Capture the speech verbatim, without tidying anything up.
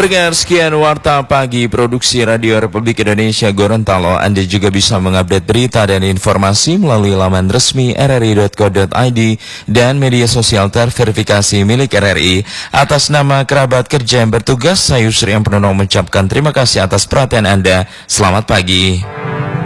Pendengar, sekian Warta Pagi Produksi Radio Republik Indonesia Gorontalo. Anda juga bisa mengupdate berita dan informasi melalui laman resmi r r i dot co dot i d dan media sosial terverifikasi milik R R I. Atas nama kerabat kerja yang bertugas, saya Yusri yang penuh mengucapkan terima kasih atas perhatian Anda. Selamat pagi.